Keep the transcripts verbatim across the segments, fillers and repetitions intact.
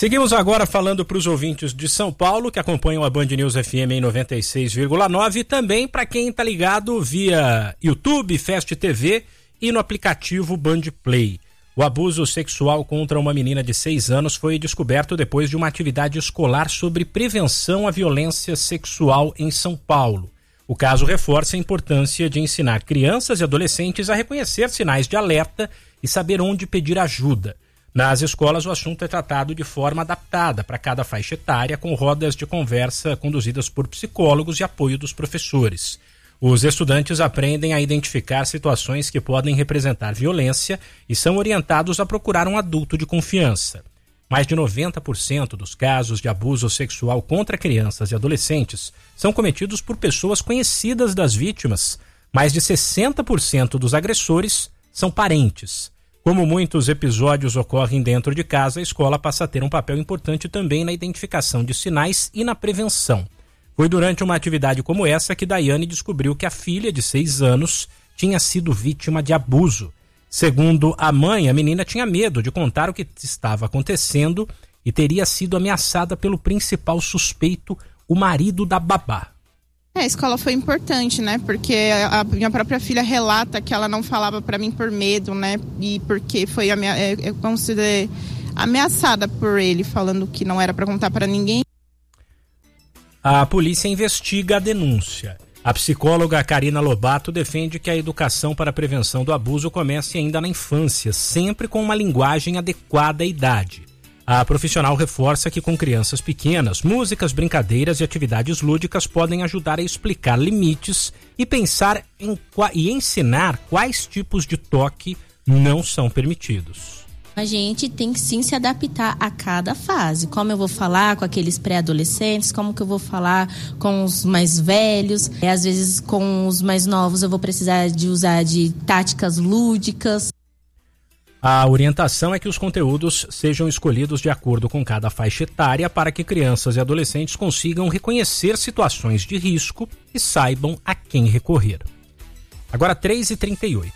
Seguimos agora falando para os ouvintes de São Paulo que acompanham a Band News F M em noventa e seis vírgula nove e também para quem está ligado via YouTube, Fast T V e no aplicativo Band Play. O abuso sexual contra uma menina de seis anos foi descoberto depois de uma atividade escolar sobre prevenção à violência sexual em São Paulo. O caso reforça a importância de ensinar crianças e adolescentes a reconhecer sinais de alerta e saber onde pedir ajuda. Nas escolas, o assunto é tratado de forma adaptada para cada faixa etária, com rodas de conversa conduzidas por psicólogos e apoio dos professores. Os estudantes aprendem a identificar situações que podem representar violência e são orientados a procurar um adulto de confiança. Mais de noventa por cento dos casos de abuso sexual contra crianças e adolescentes são cometidos por pessoas conhecidas das vítimas. Mais de sessenta por cento dos agressores são parentes. Como muitos episódios ocorrem dentro de casa, a escola passa a ter um papel importante também na identificação de sinais e na prevenção. Foi durante uma atividade como essa que Daiane descobriu que a filha de seis anos tinha sido vítima de abuso. Segundo a mãe, a menina tinha medo de contar o que estava acontecendo e teria sido ameaçada pelo principal suspeito, o marido da babá. É, a escola foi importante, né? Porque a minha própria filha relata que ela não falava pra mim por medo, né? E porque foi amea- é, é, vamos dizer, ameaçada por ele, falando que não era pra contar pra ninguém. A polícia investiga a denúncia. A psicóloga Karina Lobato defende que a educação para a prevenção do abuso comece ainda na infância, sempre com uma linguagem adequada à idade. A profissional reforça que com crianças pequenas, músicas, brincadeiras e atividades lúdicas podem ajudar a explicar limites e pensar em e ensinar quais tipos de toque não são permitidos. A gente tem que sim se adaptar a cada fase. Como eu vou falar com aqueles pré-adolescentes, como que eu vou falar com os mais velhos. E, às vezes com os mais novos eu vou precisar de usar de táticas lúdicas. A orientação é que os conteúdos sejam escolhidos de acordo com cada faixa etária para que crianças e adolescentes consigam reconhecer situações de risco e saibam a quem recorrer. Agora três e trinta e oito.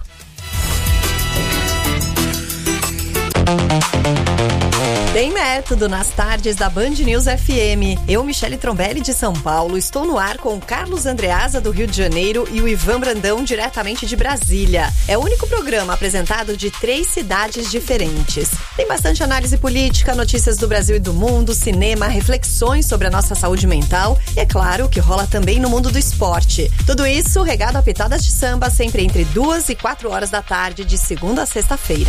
Tem método nas tardes da Band News F M. Eu, Michele Trombelli, de São Paulo, estou no ar com o Carlos Andreasa, do Rio de Janeiro, e o Ivan Brandão, diretamente de Brasília. É o único programa apresentado de três cidades diferentes. Tem bastante análise política, notícias do Brasil e do mundo, cinema, reflexões sobre a nossa saúde mental e, é claro, o que rola também no mundo do esporte. Tudo isso regado a pitadas de samba, sempre entre duas e quatro horas da tarde, de segunda a sexta-feira.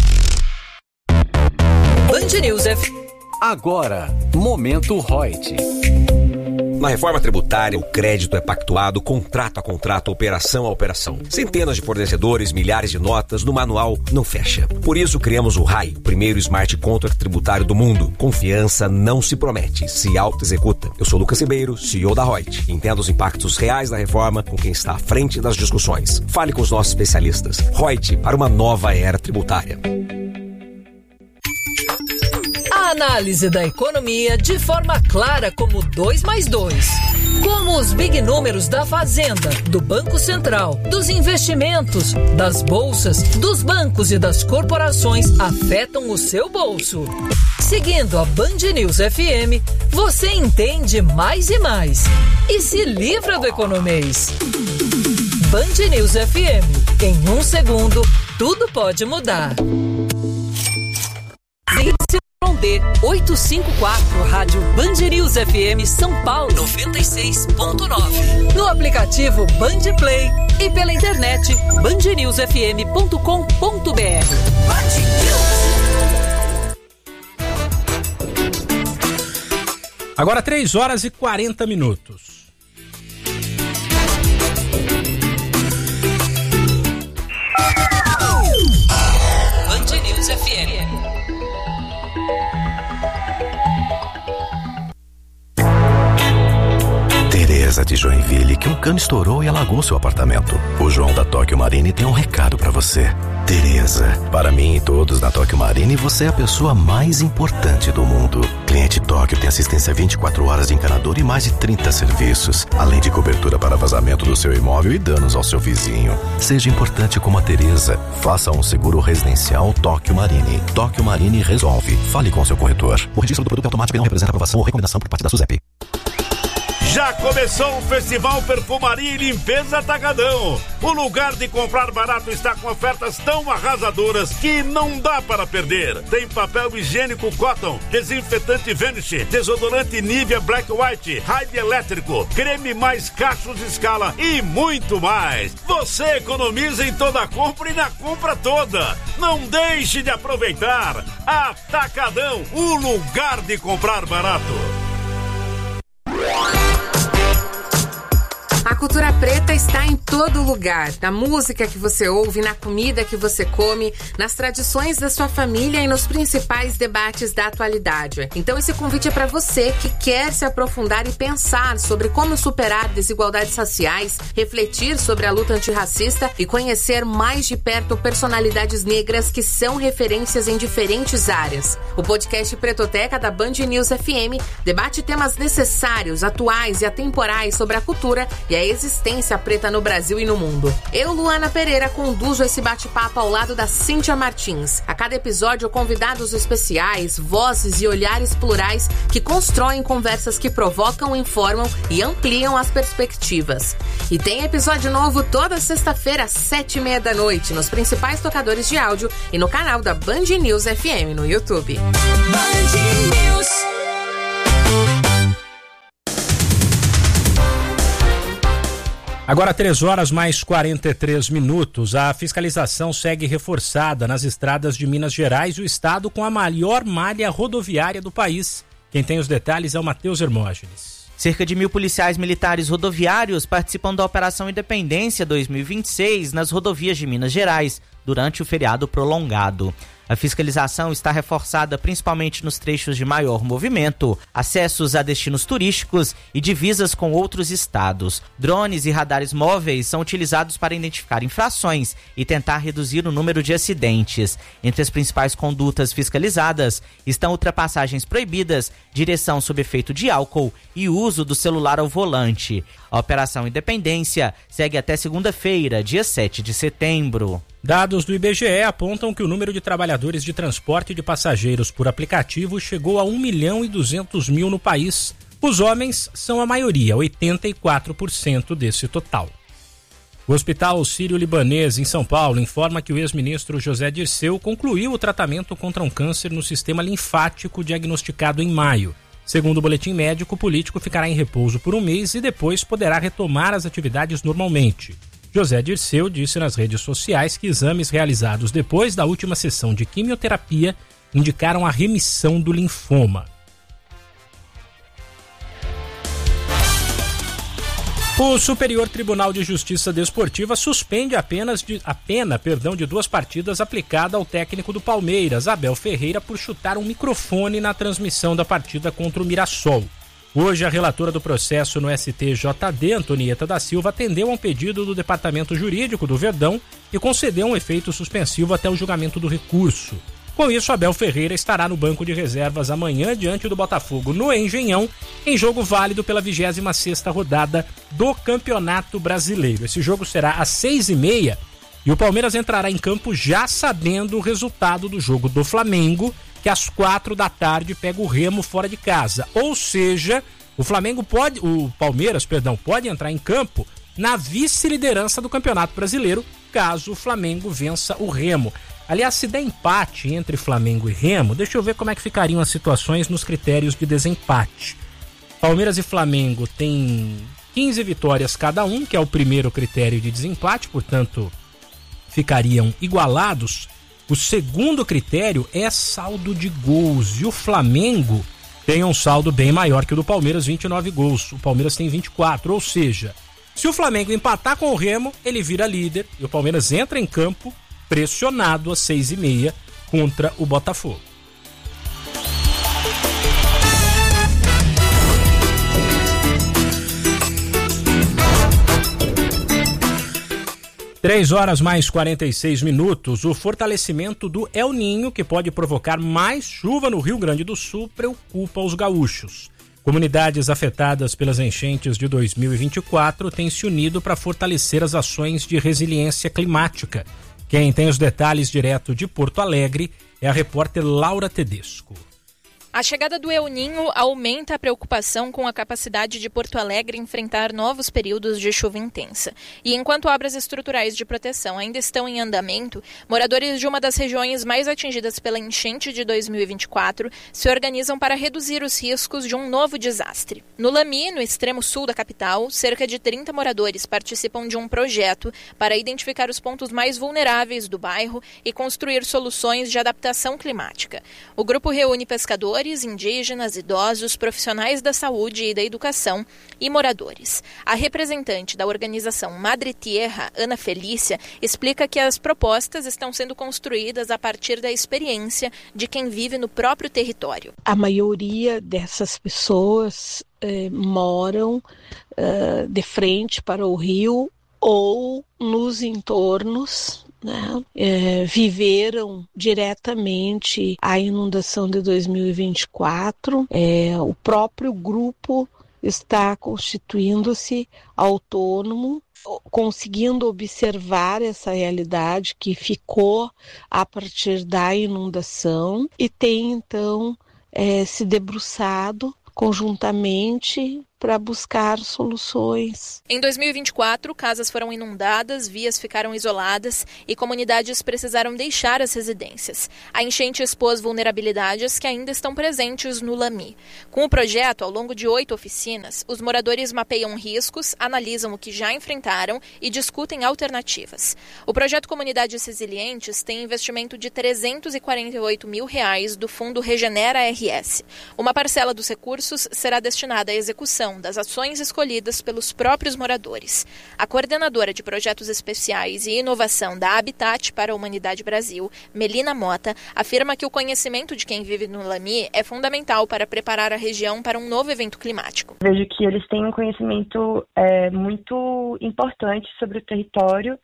Band News F M. Agora, Momento Reut. Na reforma tributária, o crédito é pactuado contrato a contrato, operação a operação. Centenas de fornecedores, milhares de notas, no manual não fecha. Por isso criamos o R A I, o primeiro Smart Contract tributário do mundo. Confiança não se promete, se auto-executa. Eu sou Lucas Ribeiro, C E O da Reut. Entenda os impactos reais da reforma com quem está à frente das discussões. Fale com os nossos especialistas. Reut, para uma nova era tributária. Análise da economia de forma clara como dois mais dois. Como os big números da Fazenda, do Banco Central, dos investimentos, das bolsas, dos bancos e das corporações afetam o seu bolso. Seguindo a Band News F M, você entende mais e mais. E se livra do economês. Band News F M. Em um segundo, tudo pode mudar. D oitocentos e cinquenta e quatro, Rádio Band News F M São Paulo noventa e seis ponto nove. No aplicativo Band Play e pela internet band news f m ponto com ponto b r. Agora três horas e quarenta minutos. Band News F M. Tereza de Joinville, que um cano estourou e alagou seu apartamento. O João da Tóquio Marine tem um recado pra você. Tereza, para mim e todos na Tóquio Marine, você é a pessoa mais importante do mundo. Cliente Tóquio tem assistência vinte e quatro horas de encanador e mais de trinta serviços, além de cobertura para vazamento do seu imóvel e danos ao seu vizinho. Seja importante como a Tereza. Faça um seguro residencial Tóquio Marine. Tóquio Marine resolve. Fale com seu corretor. O registro do produto automático não representa aprovação ou recomendação por parte da SUSEP. Já começou o Festival Perfumaria e Limpeza Atacadão. O lugar de comprar barato está com ofertas tão arrasadoras que não dá para perder. Tem papel higiênico Cotton, desinfetante Vanish, desodorante Nivea Black White, Raid elétrico, creme mais cachos de escala e muito mais. Você economiza em toda a compra e na compra toda. Não deixe de aproveitar. Atacadão, o lugar de comprar barato. A cultura preta está em todo lugar, na música que você ouve, na comida que você come, nas tradições da sua família e nos principais debates da atualidade. Então esse convite é para você que quer se aprofundar e pensar sobre como superar desigualdades raciais, refletir sobre a luta antirracista e conhecer mais de perto personalidades negras que são referências em diferentes áreas. O podcast Pretoteca da Band News F M debate temas necessários, atuais e atemporais sobre a cultura e a existência preta no Brasil e no mundo. Eu, Luana Pereira, conduzo esse bate-papo ao lado da Cíntia Martins. A cada episódio, convidados especiais, vozes e olhares plurais que constroem conversas que provocam, informam e ampliam as perspectivas. E tem episódio novo toda sexta-feira às sete e meia da noite nos principais tocadores de áudio e no canal da Band News F M no YouTube. Band News. Agora três horas mais quarenta e três minutos. A fiscalização segue reforçada nas estradas de Minas Gerais, o estado com a maior malha rodoviária do país. Quem tem os detalhes é o Matheus Hermógenes. Cerca de mil policiais militares rodoviários participam da Operação Independência dois mil e vinte e seis nas rodovias de Minas Gerais, durante o feriado prolongado. A fiscalização está reforçada principalmente nos trechos de maior movimento, acessos a destinos turísticos e divisas com outros estados. Drones e radares móveis são utilizados para identificar infrações e tentar reduzir o número de acidentes. Entre as principais condutas fiscalizadas estão ultrapassagens proibidas, direção sob efeito de álcool e uso do celular ao volante. A Operação Independência segue até segunda-feira, dia sete de setembro. Dados do I B G E apontam que o número de trabalhadores de transporte de passageiros por aplicativo chegou a um milhão e duzentos mil no país. Os homens são a maioria, oitenta e quatro por cento desse total. O Hospital Sírio-Libanês, em São Paulo, informa que o ex-ministro José Dirceu concluiu o tratamento contra um câncer no sistema linfático diagnosticado em maio. Segundo o boletim médico, o político ficará em repouso por um mês e depois poderá retomar as atividades normalmente. José Dirceu disse nas redes sociais que exames realizados depois da última sessão de quimioterapia indicaram a remissão do linfoma. O Superior Tribunal de Justiça Desportiva suspende apenas de, a pena perdão, de duas partidas aplicada ao técnico do Palmeiras, Abel Ferreira, por chutar um microfone na transmissão da partida contra o Mirassol. Hoje, a relatora do processo no S T J D, Antonieta da Silva, atendeu a um pedido do Departamento Jurídico do Verdão e concedeu um efeito suspensivo até o julgamento do recurso. Com isso, Abel Ferreira estará no banco de reservas amanhã diante do Botafogo no Engenhão, em jogo válido pela vigésima sexta rodada do Campeonato Brasileiro. Esse jogo será às seis e meia e o Palmeiras entrará em campo já sabendo o resultado do jogo do Flamengo, que às quatro da tarde pega o Remo fora de casa. Ou seja, o Flamengo pode, o Palmeiras, perdão, pode entrar em campo na vice-liderança do Campeonato Brasileiro, caso o Flamengo vença o Remo. Aliás, se der empate entre Flamengo e Remo, deixa eu ver como é que ficariam as situações nos critérios de desempate. Palmeiras e Flamengo têm quinze vitórias cada um, que é o primeiro critério de desempate, portanto, ficariam igualados. O segundo critério é saldo de gols, e o Flamengo tem um saldo bem maior que o do Palmeiras, vinte e nove gols. O Palmeiras tem vinte e quatro, ou seja, se o Flamengo empatar com o Remo, ele vira líder e o Palmeiras entra em campo pressionado às seis e meia contra o Botafogo. três horas mais quarenta e seis minutos. O fortalecimento do El Ninho, que pode provocar mais chuva no Rio Grande do Sul, preocupa os gaúchos. Comunidades afetadas pelas enchentes de dois mil e vinte e quatro têm se unido para fortalecer as ações de resiliência climática. Quem tem os detalhes direto de Porto Alegre é a repórter Laura Tedesco. A chegada do El Ninho aumenta a preocupação com a capacidade de Porto Alegre enfrentar novos períodos de chuva intensa. E enquanto obras estruturais de proteção ainda estão em andamento, moradores de uma das regiões mais atingidas pela enchente de dois mil e vinte e quatro se organizam para reduzir os riscos de um novo desastre. No Lamy, no extremo sul da capital, cerca de trinta moradores participam de um projeto para identificar os pontos mais vulneráveis do bairro e construir soluções de adaptação climática. O grupo reúne pescadores, indígenas, idosos, profissionais da saúde e da educação e moradores. A representante da organização Madre Tierra, Ana Felícia, explica que as propostas estão sendo construídas a partir da experiência de quem vive no próprio território. A maioria dessas pessoas eh, moram eh, de frente para o rio ou nos entornos, né? É, viveram diretamente a inundação de dois mil e vinte e quatro. É, o próprio grupo está constituindo-se autônomo, conseguindo observar essa realidade que ficou a partir da inundação e tem então é, se debruçado conjuntamente para buscar soluções. Em dois mil e vinte e quatro, casas foram inundadas, vias ficaram isoladas e comunidades precisaram deixar as residências. A enchente expôs vulnerabilidades que ainda estão presentes no Lamy. Com o projeto, ao longo de oito oficinas, os moradores mapeiam riscos, analisam o que já enfrentaram e discutem alternativas. O projeto Comunidades Resilientes tem investimento de trezentos e quarenta e oito mil reais do Fundo Regenera R S. Uma parcela dos recursos será destinada à execução das ações escolhidas pelos próprios moradores. A coordenadora de projetos especiais e inovação da Habitat para a Humanidade Brasil, Melina Mota, afirma que o conhecimento de quem vive no Lamy é fundamental para preparar a região para um novo evento climático. Vejo que eles têm um conhecimento é, muito importante sobre o território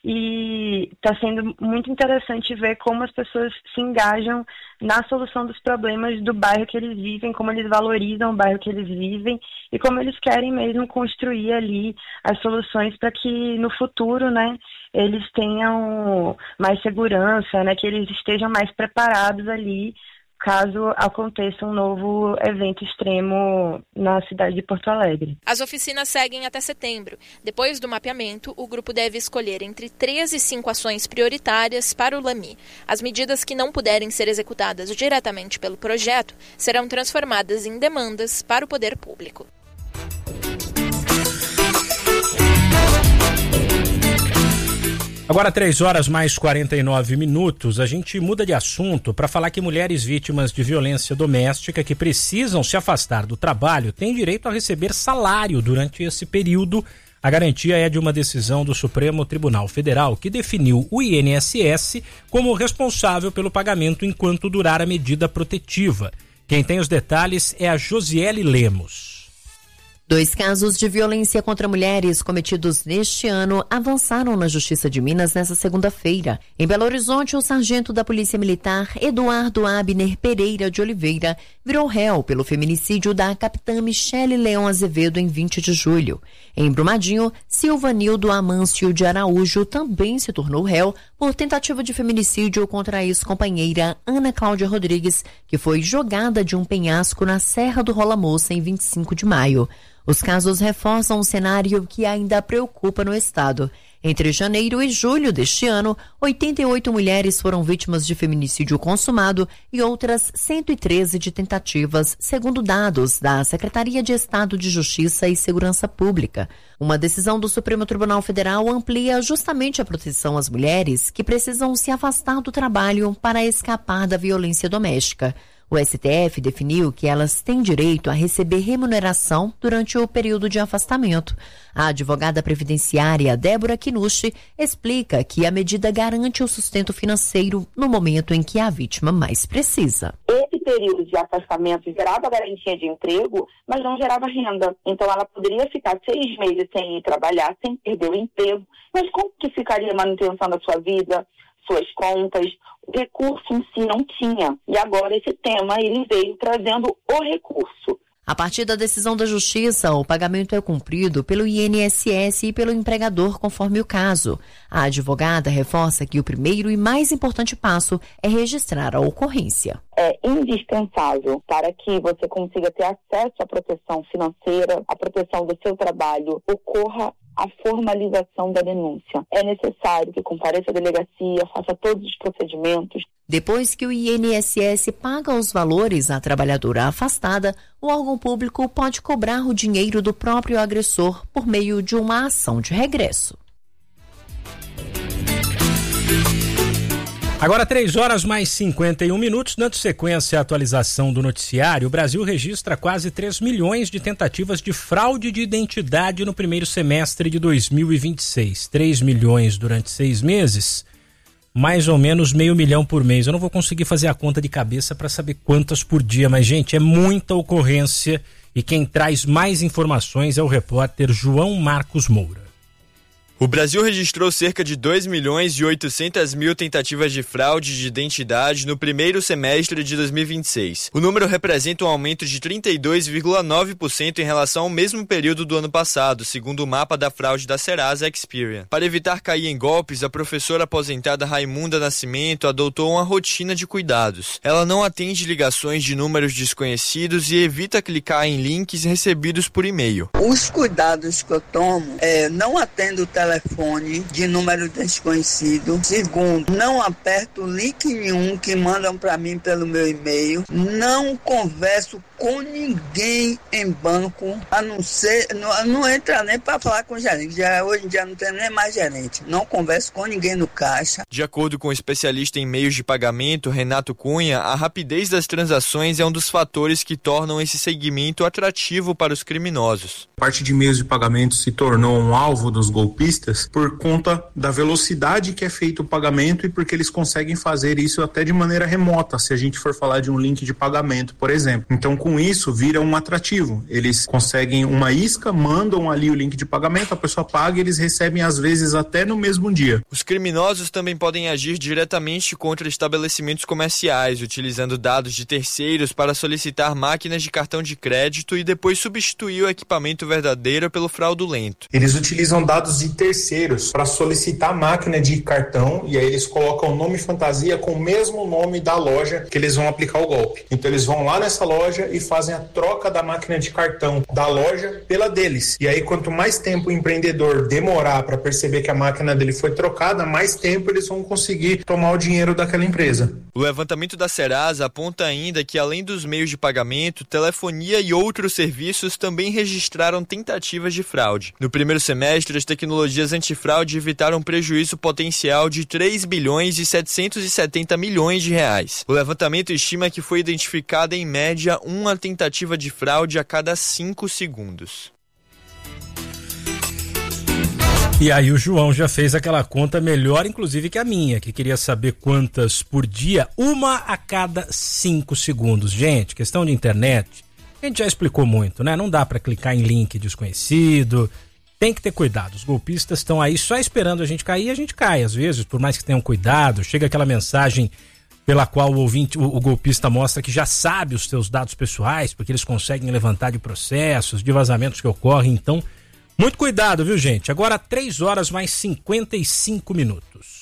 e está sendo muito interessante ver como as pessoas se engajam na solução dos problemas do bairro que eles vivem, como eles valorizam o bairro que eles vivem e como eles querem mesmo construir ali as soluções para que no futuro, né, eles tenham mais segurança, né, que eles estejam mais preparados ali caso aconteça um novo evento extremo na cidade de Porto Alegre. As oficinas seguem até setembro. Depois do mapeamento, o grupo deve escolher entre três e cinco ações prioritárias para o Lamy. As medidas que não puderem ser executadas diretamente pelo projeto serão transformadas em demandas para o poder público. Agora três horas mais quarenta e nove minutos, a gente muda de assunto para falar que mulheres vítimas de violência doméstica que precisam se afastar do trabalho têm direito a receber salário durante esse período. A garantia é de uma decisão do Supremo Tribunal Federal que definiu o I N S S como responsável pelo pagamento enquanto durar a medida protetiva. Quem tem os detalhes é a Josiele Lemos. Dois casos de violência contra mulheres cometidos neste ano avançaram na Justiça de Minas nesta segunda-feira. Em Belo Horizonte, o sargento da Polícia Militar, Eduardo Abner Pereira de Oliveira, virou réu pelo feminicídio da capitã Michele Leão Azevedo em vinte de julho. Em Brumadinho, Silvanildo Amâncio de Araújo também se tornou réu por tentativa de feminicídio contra a ex-companheira Ana Cláudia Rodrigues, que foi jogada de um penhasco na Serra do Rola Moça em vinte e cinco de maio. Os casos reforçam um cenário que ainda preocupa no estado. Entre janeiro e julho deste ano, oitenta e oito mulheres foram vítimas de feminicídio consumado e outras cento e treze de tentativas, segundo dados da Secretaria de Estado de Justiça e Segurança Pública. Uma decisão do Supremo Tribunal Federal amplia justamente a proteção às mulheres que precisam se afastar do trabalho para escapar da violência doméstica. O S T F definiu que elas têm direito a receber remuneração durante o período de afastamento. A advogada previdenciária Débora Kinushi explica que a medida garante o sustento financeiro no momento em que a vítima mais precisa. Esse período de afastamento gerava garantia de emprego, mas não gerava renda. Então ela poderia ficar seis meses sem ir trabalhar, sem perder o emprego, mas como que ficaria a manutenção da sua vida, suas contas? O recurso em si não tinha. E agora esse tema ele veio trazendo o recurso. A partir da decisão da Justiça, o pagamento é cumprido pelo I N S S e pelo empregador, conforme o caso. A advogada reforça que o primeiro e mais importante passo é registrar a ocorrência. É indispensável para que você consiga ter acesso à proteção financeira, à proteção do seu trabalho, ocorra a formalização da denúncia. É necessário que compareça à delegacia, faça todos os procedimentos. Depois que o I N S S paga os valores à trabalhadora afastada, o órgão público pode cobrar o dinheiro do próprio agressor por meio de uma ação de regresso. Agora três horas mais cinquenta e um minutos, dando sequência à atualização do noticiário, o Brasil registra quase três milhões de tentativas de fraude de identidade no primeiro semestre de dois mil e vinte e seis. três milhões durante seis meses, mais ou menos meio milhão por mês. Eu não vou conseguir fazer a conta de cabeça para saber quantas por dia, mas, gente, é muita ocorrência e quem traz mais informações é o repórter João Marcos Moura. O Brasil registrou cerca de dois milhões e oitocentas mil tentativas de fraude de identidade no primeiro semestre de dois mil e vinte e seis. O número representa um aumento de trinta e dois vírgula nove por cento em relação ao mesmo período do ano passado, segundo o mapa da fraude da Serasa Experian. Para evitar cair em golpes, a professora aposentada Raimunda Nascimento adotou uma rotina de cuidados. Ela não atende ligações de números desconhecidos e evita clicar em links recebidos por e-mail. Os cuidados que eu tomo é não atendo o telefone telefone de número desconhecido. Segundo, não aperto link nenhum que mandam para mim pelo meu e-mail. Não converso com ninguém em banco, a não ser, não, não entra nem para falar com o gerente. Já, hoje em dia não tem nem mais gerente. Não converso com ninguém no caixa. De acordo com o especialista em meios de pagamento, Renato Cunha, a rapidez das transações é um dos fatores que tornam esse segmento atrativo para os criminosos. A parte de meios de pagamento se tornou um alvo dos golpistas por conta da velocidade que é feito o pagamento e porque eles conseguem fazer isso até de maneira remota, se a gente for falar de um link de pagamento, por exemplo. Então, com isso, vira um atrativo. Eles conseguem uma isca, mandam ali o link de pagamento, a pessoa paga e eles recebem às vezes até no mesmo dia. Os criminosos também podem agir diretamente contra estabelecimentos comerciais, utilizando dados de terceiros para solicitar máquinas de cartão de crédito e depois substituir o equipamento verdadeiro pelo fraudulento. Eles utilizam dados de terceiros para solicitar máquina de cartão e aí eles colocam o nome fantasia com o mesmo nome da loja que eles vão aplicar o golpe. Então eles vão lá nessa loja e fazem a troca da máquina de cartão da loja pela deles. E aí quanto mais tempo o empreendedor demorar para perceber que a máquina dele foi trocada, mais tempo eles vão conseguir tomar o dinheiro daquela empresa. O levantamento da Serasa aponta ainda que além dos meios de pagamento, telefonia e outros serviços também registraram tentativas de fraude. No primeiro semestre, as tecnologias antifraude evitaram um prejuízo potencial de três bilhões e setecentos e setenta milhões de reais. O levantamento estima que foi identificada em média uma tentativa de fraude a cada cinco segundos. E aí o João já fez aquela conta melhor, inclusive, que a minha, que queria saber quantas por dia, uma a cada cinco segundos. Gente, questão de internet, a gente já explicou muito, né? Não dá para clicar em link desconhecido, tem que ter cuidado. Os golpistas estão aí só esperando a gente cair e a gente cai, às vezes, por mais que tenham cuidado, chega aquela mensagem pela qual o ouvinte, o, o golpista mostra que já sabe os seus dados pessoais, porque eles conseguem levantar de processos, de vazamentos que ocorrem, então muito cuidado, viu, gente? Agora três horas mais cinquenta e cinco minutos.